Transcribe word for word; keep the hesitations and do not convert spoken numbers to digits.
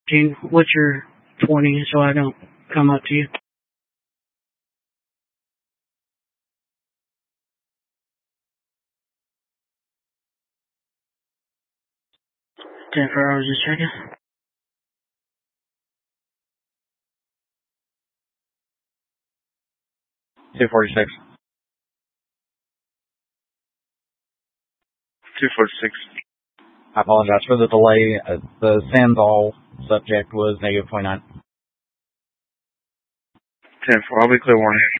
Gene, what's your twenty so I don't come up to you? ten four hours just checking. two forty-six. two forty-six. I apologize for the delay. Uh, the Sandoll subject was negative point nine. ten four, I'll be clear warning.